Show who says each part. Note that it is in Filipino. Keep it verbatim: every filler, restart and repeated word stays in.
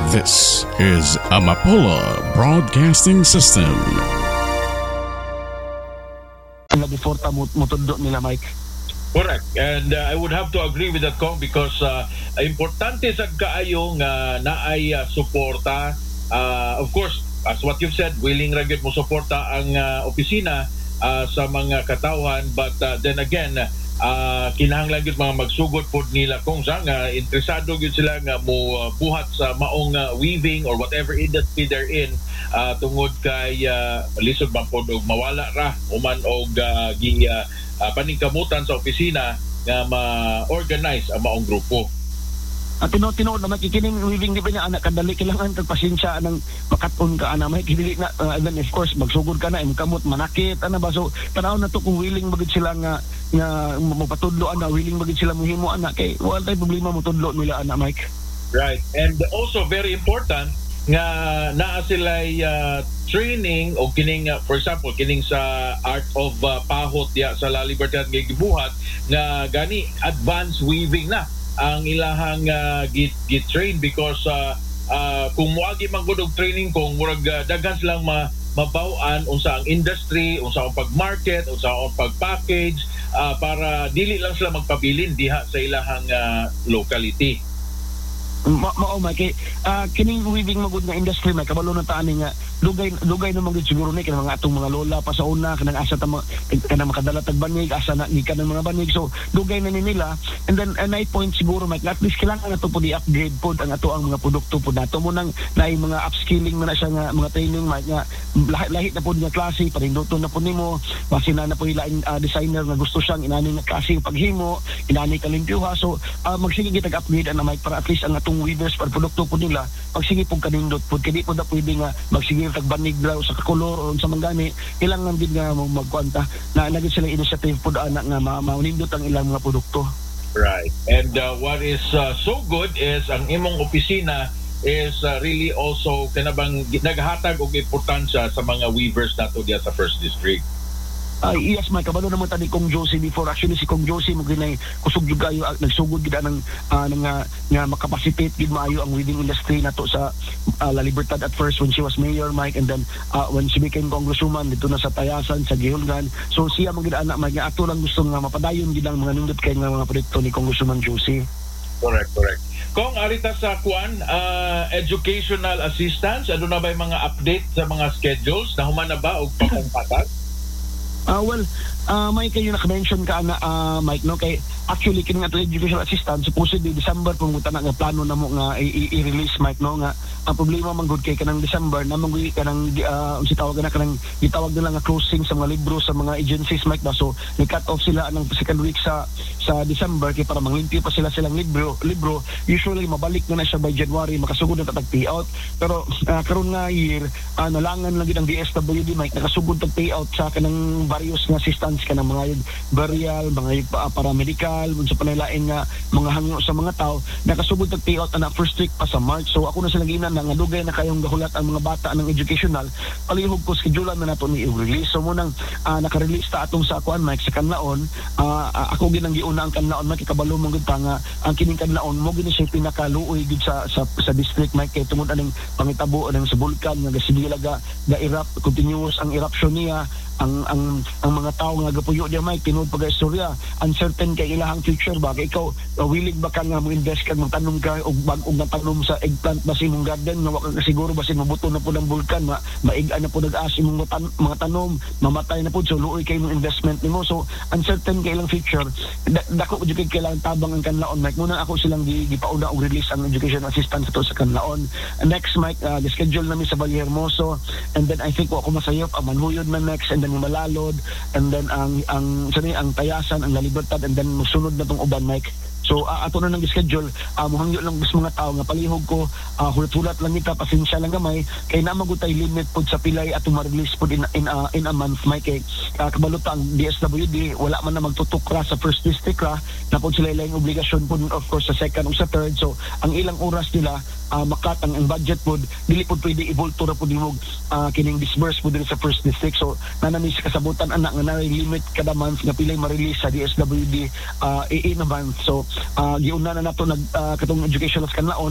Speaker 1: This is Amapola Broadcasting System.
Speaker 2: Before ta mutundo nila, Mike.
Speaker 3: Correct. And uh, I would have to agree with that, Kong, because uh, importante sa kaayo nga naay uh, suporta. Uh, of course, as what you've said, willing ra gyud mo suporta ang uh, opisina uh, sa mga katawhan, but uh, then again, uh, kinahanglan gyud mga magsugod pod nila kung sa nga interesado gyud sila nga mo uh, buhat sa maong uh, weaving or whatever industry they're in, uh, tungod kay uh, lisod man pod og mawala ra uman og uh, gi uh, uh, paningkamutan sa opisina nga ma-organize ang maong grupo.
Speaker 2: At tino-tinood na makikining weaving di ba niya anak kadali kailangan kag pasensya anang makaton ka ana may kidili na uh, and then of course magsugod ka na im kamot manakit ana ba so tanaw na to kung willing magid sila nga nga mapatudlo ana willing magid sila mohimo ana kay wala tay problema mo tudlo nila ana, Mike.
Speaker 3: Right. And also very important nga naa sila uh, training o kining uh, for example kining sa art of uh, pahot ya sa La Libertad nga gibuhat nga gani advanced weaving na ang ilahang uh, git git train because uh, uh, kung moagi man gud og training kung murag uh, daghan silang ma mabaw-an unsa ang industry, unsa ang pag-market, unsa ang pag-package uh, para dili lang sila magpabilin diha sa ilahang uh, locality.
Speaker 2: Ma mao ma kay uh, kining weaving magud nga industry may kabalo na taani nga lugay lugay na magud siguro ni kanang mga atong mga lola pa sa una kanang asa ta kanang makadala tag banig asa na ni kanang mga banig so lugay na ni nila and then a night point siguro may at least kailangan nato po i-upgrade pod ang ato ang mga produkto pod nato mo nang naay mga upskilling man na siya nga mga training may nga lahi na pod nga klase parinduton na pod nimo basi na na po ilaing uh, designer nga gusto siyang inani nga klase paghimo inani kalimpyuha so uh, magsige gitag upgrade ana may para at least ang atong weavers para produkto po nila pagsige pong kanindot po kadi po na pwede nga magsige tagbanig daw sa kolor o sa manggani kailangan din nga magkwanta na naging sila initiative po daan nga maunindot ang ilang mga produkto.
Speaker 3: Right. And uh, what is uh, so good is ang imong opisina is uh, really also kanabang naghatag og importansya sa mga weavers nato diya sa First District.
Speaker 2: Uh, yes, may kabalo naman tani Kong Josie before actually si Kong Josie mo ginay kusog jud kayo uh, nagsugod gid anang uh, nga nga makapacitate gid maayo ang weaving industry nato sa uh, La Libertad at first when she was mayor, Mike, and then uh, when she became congresswoman dito na sa Tayasan sa Gihulgan so siya mo gid anak may ato lang gusto nga mapadayon gid ang mga nindot kay nga mga proyekto ni Congresswoman Josie.
Speaker 3: Correct, correct. Kung arita sa kuan uh, educational assistance ano na ba yung mga update sa mga schedules na human na ba og papangpatag?
Speaker 2: Uh, well, uh, may kayo naka-mention ka na uh, Mike no kay actually kining ato educational assistance supposedly December pumunta na nga plano na mo nga i-release Mike no nga ang problema man gud kay kanang December na mong kanang uh, unsa tawag na kanang gitawag nila nga closing sa mga libro sa mga agencies Mike na so ni-cut off sila ng second week sa sa December kay para manglimpyo pa sila silang libro libro usually mabalik na na siya by January makasugod na tatag payout pero uh, karon nga year uh, nalangan lang gid ang D S W D Mike nakasugod tag payout sa kanang various nga assistance kanang mga burial mga uh, paramedical unsa pa nalain nga mga hangyo sa mga tao nakasugod tag payout na first week pa sa March so ako na sila ginan na nga dugay na kayong gahulat ang mga bata ng educational palihog ko schedulean na nato ni i-release so munang uh, naka-release ta atong sa kuan Mike sa kanlaon uh, uh, ako ginang giuna ang kanlaon makikabalo mo gud nga ang kining kanlaon mo gini siya pinakaluoy gid sa, sa sa district Mike kay tungod aning pangitabo aning sa bulkan nga gasigila ga ga-erupt continuous ang eruption niya ang ang ang mga tao nga gapuyo diya Mike tinud pag-istorya uncertain kay ilahang future ba kay ikaw uh, willing ba ka nga mo invest ka magtanom ka og bag-og natanom sa eggplant ba imong garden nga wa ka siguro basin mabuto na pud ang bulkan ma maiga na pud ang-as imong tan- mga tanom mamatay na pud so luoy kay imong investment nimo so uncertain kay ilang future da- dako jud kay kailangan tabang ang kanlaon Mike muna ako silang gipauna og release ang education assistance to sa kanlaon next Mike uh, schedule namin sa Valle Hermoso and then I think wa ko masayop ang Manhuyod na next and then Malalod and then ang ang sani ang Tayasan ang La Libertad and then musunod na tong uban Mike so uh, ato na nang schedule uh, muhangyo lang gusto mga tao nga palihog ko uh, hulat-hulat lang kita pasensya lang gamay kay na magutay limit pod sa pilay ato ma-release pod in in, uh, in a month Mike kay uh, kabalot ang D S W D wala man na magtutok ra sa first district ra na pod sila ilang obligasyon pod of course sa second o sa third so ang ilang oras nila uh, makatang ang budget pod dili pod pwede ibulto ra pod nimog uh, kining disburse pod sa first district so nanami sa kasabutan anak nga na limit kada month nga pilay ma-release sa D S W D uh, in a month so uh, giuna na nato nag uh, katong educational kanlaon